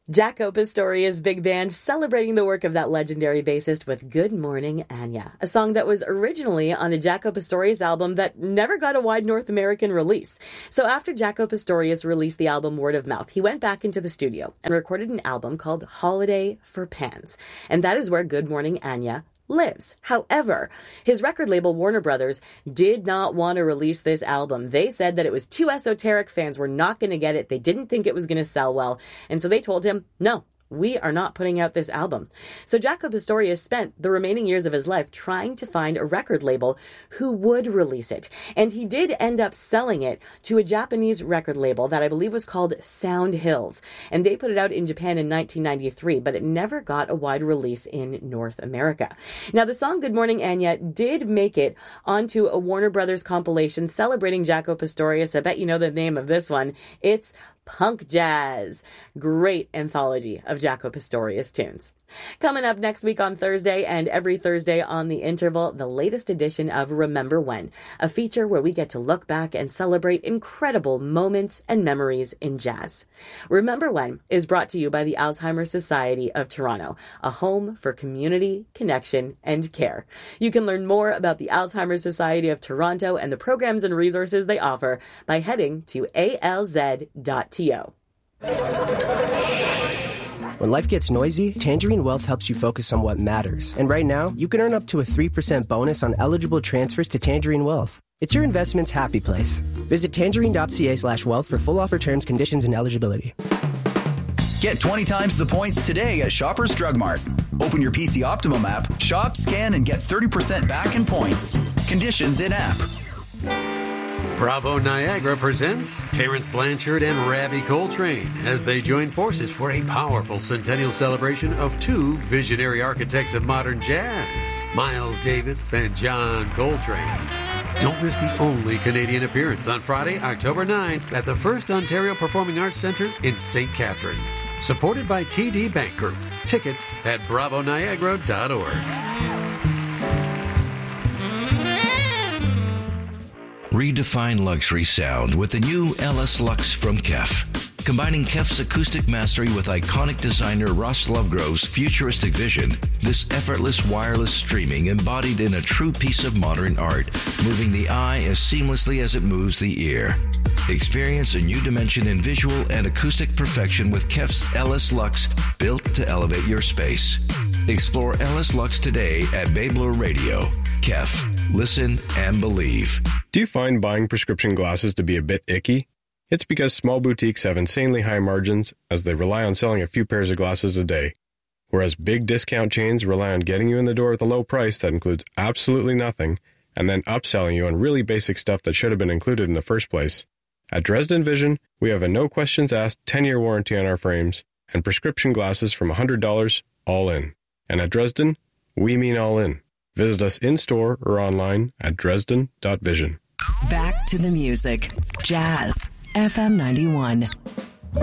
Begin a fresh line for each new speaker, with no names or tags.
Jaco Pastorius Big Band celebrating the work of that legendary bassist with Good Morning Anya, a song that was originally on a Jaco Pastorius album that never got a wide North American release. So after Jaco Pastorius released the album Word of Mouth, he went back into the studio and recorded an album called Holiday for Pans. And that is where Good Morning Anya lives. However, his record label Warner Brothers did not want to release this album. They said that it was too esoteric, fans were not going to get it, they didn't think it was going to sell well, and so they told him, no, we are not putting out this album. So Jaco Pastorius spent the remaining years of his life trying to find a record label who would release it. And he did end up selling it to a Japanese record label that I believe was called Sound Hills. And they put it out in Japan in 1993, but it never got a wide release in North America. Now, the song Good Morning Anya did make it onto a Warner Brothers compilation celebrating Jaco Pastorius. I bet you know the name of this one. It's Punk Jazz. Great anthology of Jaco Pastorius tunes. Coming up next week on Thursday and every Thursday on The Interval, the latest edition of Remember When, a feature where we get to look back and celebrate incredible moments and memories in jazz. Remember When is brought to you by the Alzheimer's Society of Toronto, a home for community, connection, and care. You can learn more about the Alzheimer's Society of Toronto and the programs and resources they offer by heading to alz.to.
When life gets noisy, Tangerine Wealth helps you focus on what matters. And right now, you can earn up to a 3% bonus on eligible transfers to Tangerine Wealth. It's your investment's happy place. Visit tangerine.ca/wealth for full offer terms, conditions, and eligibility.
Get 20 times the points today at Shoppers Drug Mart. Open your PC Optimum app, shop, scan, and get 30% back in points. Conditions in app.
Bravo Niagara presents Terrence Blanchard and Ravi Coltrane as they join forces for a powerful centennial celebration of two visionary architects of modern jazz, Miles Davis and John Coltrane. Don't miss the only Canadian appearance on Friday, October 9th at the First Ontario Performing Arts Centre in St. Catharines. Supported by TD Bank Group. Tickets at bravoniagara.org.
Redefine luxury sound with the new LS Lux from KEF. Combining KEF's acoustic mastery with iconic designer Ross Lovegrove's futuristic vision, this effortless wireless streaming embodied in a true piece of modern art, moving the eye as seamlessly as it moves the ear. Experience a new dimension in visual and acoustic perfection with KEF's LS Lux, built to elevate your space. Explore LS Lux today at Babler Radio. KEF. Listen and believe.
Do you find buying prescription glasses to be a bit icky? It's because small boutiques have insanely high margins as they rely on selling a few pairs of glasses a day, whereas big discount chains rely on getting you in the door with a low price that includes absolutely nothing and then upselling you on really basic stuff that should have been included in the first place. At Dresden Vision, we have a no-questions-asked 10-year warranty on our frames and prescription glasses from $100 all in. And at Dresden, we mean all in. Visit us in-store or online at dresden.vision.
Back to the music. Jazz. FM 91.